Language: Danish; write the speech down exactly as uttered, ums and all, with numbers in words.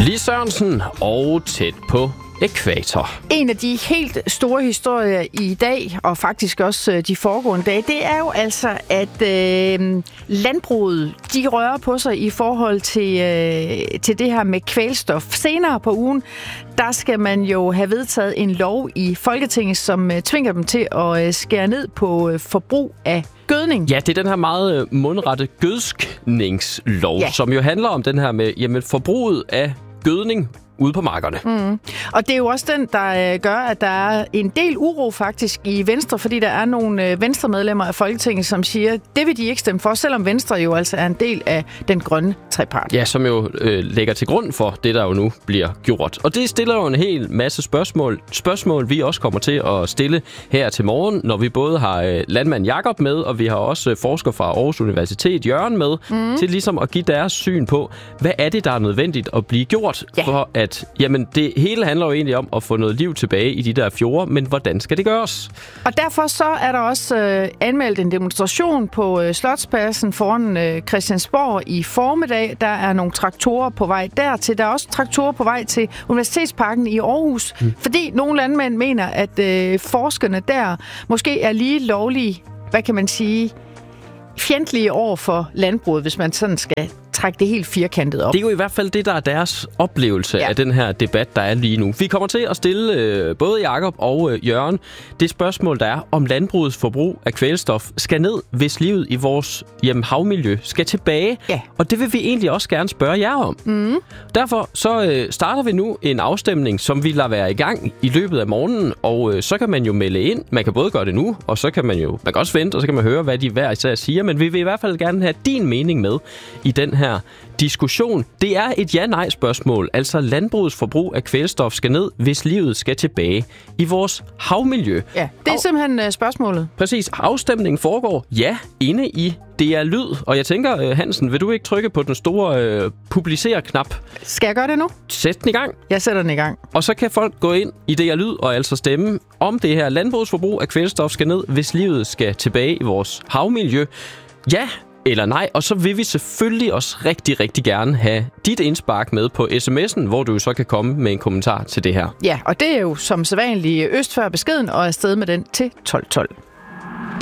Lis Sørensen og tæt på ækvator. En af de helt store historier i dag, og faktisk også de foregående dage, det er jo altså, at øh, landbruget, de rører på sig i forhold til, øh, til det her med kvælstof. Senere på ugen, der skal man jo have vedtaget en lov i Folketinget, som øh, tvinger dem til at øh, skære ned på øh, forbrug af gødning. Ja, det er den her meget mundrette gødskningslov, ja. Som jo handler om den her med jamen, forbruget af gødning ude på markerne. Mm. Og det er jo også den, der øh, gør, at der er en del uro faktisk i Venstre, fordi der er nogle øh, Venstre-medlemmer af Folketinget, som siger, det vil de ikke stemme for, selvom Venstre jo altså er en del af den grønne trepart. Ja, som jo øh, lægger til grund for det, der jo nu bliver gjort. Og det stiller jo en hel masse spørgsmål. Spørgsmål, vi også kommer til at stille her til morgen, når vi både har øh, landmand Jakob med, og vi har også øh, forsker fra Aarhus Universitet, Jørgen, med, mm. til ligesom at give deres syn på, hvad er det, der er nødvendigt at blive gjort, ja. for at at jamen, det hele handler jo egentlig om at få noget liv tilbage i de der fjorde, men hvordan skal det gøres? Og derfor så er der også øh, anmeldt en demonstration på øh, Slotspladsen foran øh, Christiansborg i formiddag. Der er nogle traktorer på vej dertil. Der er også traktorer på vej til Universitetsparken i Aarhus, hmm. fordi nogle landmænd mener, at øh, forskerne der måske er lige lovlige, hvad kan man sige, fjendtlige over for landbruget, hvis man sådan skal trække det helt firkantet op. Det er jo i hvert fald det, der er deres oplevelse ja. af den her debat, der er lige nu. Vi kommer til at stille øh, både Jakob og øh, Jørgen det spørgsmål, der er, om landbrugets forbrug af kvælstof skal ned, hvis livet i vores jamen, havmiljø skal tilbage. Ja. Og det vil vi egentlig også gerne spørge jer om. Mm. Derfor så øh, starter vi nu en afstemning, som vi lader være i gang i løbet af morgenen, og øh, så kan man jo melde ind. Man kan både gøre det nu, og så kan man jo man kan også vente, og så kan man høre, hvad de hver især siger, men vi vil i hvert fald gerne have din mening med i den her diskussion. Det er et ja-nej-spørgsmål, altså landbrugets forbrug af kvælstof skal ned, hvis livet skal tilbage i vores havmiljø. Ja, det er simpelthen uh, spørgsmålet. Præcis. Afstemningen foregår, ja, inde i D R Lyd. Og jeg tænker, Hansen, vil du ikke trykke på den store uh, publicer-knap? Skal jeg gøre det nu? Sæt den i gang. Jeg sætter den i gang. Og så kan folk gå ind i D R Lyd og altså stemme om det her landbrugets forbrug af kvælstof skal ned, hvis livet skal tilbage i vores havmiljø. Ja, eller nej, og så vil vi selvfølgelig også rigtig, rigtig gerne have dit indspark med på sms'en, hvor du så kan komme med en kommentar til det her. Ja, og det er jo som sædvanligt øst før beskeden og afsted med den til tolv tolv.